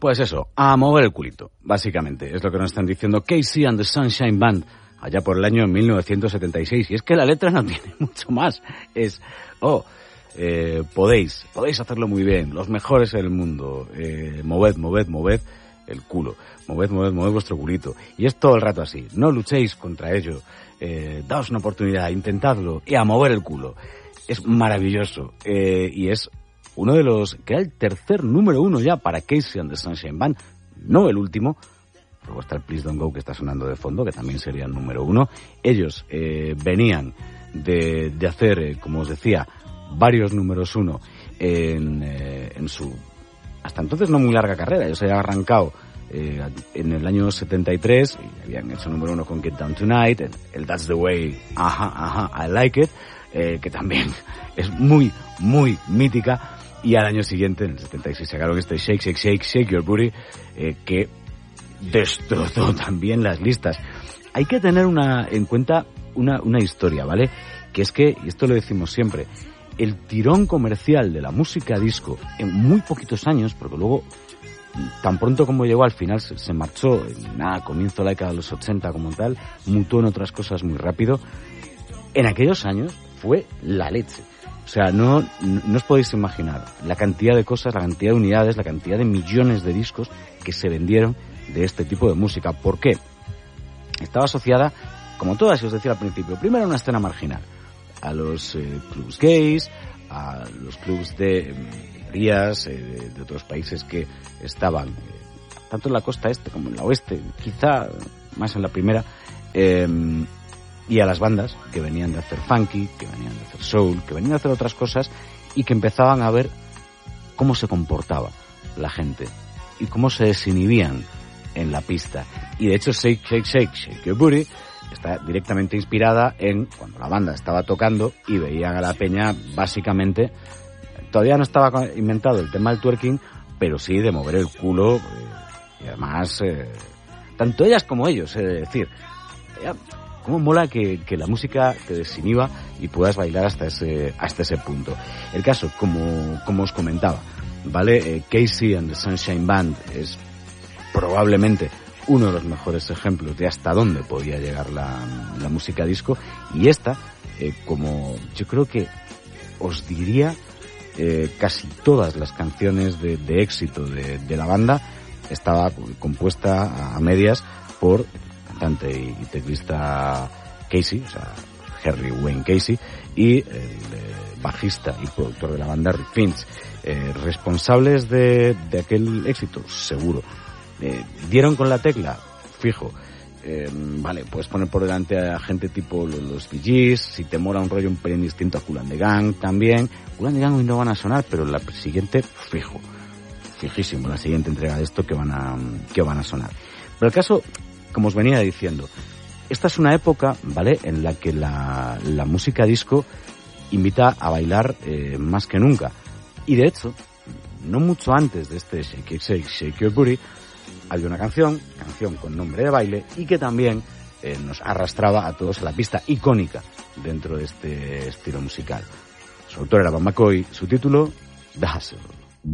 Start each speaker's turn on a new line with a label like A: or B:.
A: Pues eso, a mover el culito, básicamente. Es lo que nos están diciendo Casey and the Sunshine Band, allá por el año 1976. Y es que la letra no tiene mucho más. Es, podéis hacerlo muy bien, los mejores en el mundo. Moved el culo. Moved vuestro culito. Y es todo el rato así. No luchéis contra ello. Daos una oportunidad, intentadlo. Y a mover el culo. Es maravilloso. Y es uno de los, que era el tercer número 1 ya para Casey and the Sunshine Band, no el último. Luego está el Please Don't Go que está sonando de fondo, que también sería el número 1. Ellos venían de hacer, como os decía, varios números 1 en su, hasta entonces no muy larga carrera. Ellos habían arrancado en el año 73, y habían hecho número 1 con Get Down Tonight, el That's the Way, I Like It, que también es muy, muy mítica. Y al año siguiente, en el 76, sacaron este Shake, Shake, Shake, Shake Your Booty, que destrozó también las listas. Hay que tener en cuenta una historia, ¿vale? Que es que, y esto lo decimos siempre, el tirón comercial de la música disco en muy poquitos años, porque luego, tan pronto como llegó al final, se marchó, comienzo de la década de los 80 como tal, mutó en otras cosas muy rápido. En aquellos años fue la leche. O sea, no os podéis imaginar la cantidad de cosas, la cantidad de unidades, la cantidad de millones de discos que se vendieron de este tipo de música. ¿Por qué? Estaba asociada, como todas, os decía al principio, primero a una escena marginal, a los clubs gays, a los clubs de minorías de otros países que estaban tanto en la costa este como en la oeste, quizá más en la primera, y a las bandas que venían de hacer funky, que venían de hacer soul, que venían de hacer otras cosas y que empezaban a ver cómo se comportaba la gente y cómo se desinhibían en la pista. Y de hecho Shake, Shake, Shake, Shake Your Booty está directamente inspirada en cuando la banda estaba tocando y veían a la peña básicamente, todavía no estaba inventado el tema del twerking, pero sí de mover el culo, y además tanto ellas como ellos, es decir, cómo mola que la música te desinhiba y puedas bailar hasta ese punto. El caso, como os comentaba, ¿vale? Casey and the Sunshine Band es probablemente uno de los mejores ejemplos de hasta dónde podía llegar la música disco, y esta, como yo creo que os diría, casi todas las canciones de éxito de la banda estaba compuesta a medias por cantante y teclista Casey, o sea, Harry Wayne Casey, y el bajista y productor de la banda Rick Finch. Responsables de aquel éxito, seguro. Dieron con la tecla, fijo. Vale, puedes poner por delante a gente tipo los Bee Gees, si te mola un rollo un pelín distinto a Kool and the Gang también. Kool and the Gang hoy no van a sonar, pero la siguiente, fijísimo, la siguiente entrega de esto que van a sonar. Pero el caso, como os venía diciendo, esta es una época, ¿vale?, en la que la música disco invita a bailar más que nunca. Y de hecho, no mucho antes de este Shake It, Shake, Shake Your Booty, había una canción con nombre de baile y que también nos arrastraba a todos a la pista icónica dentro de este estilo musical. Su autor era Bob McCoy, su título, The Hustle.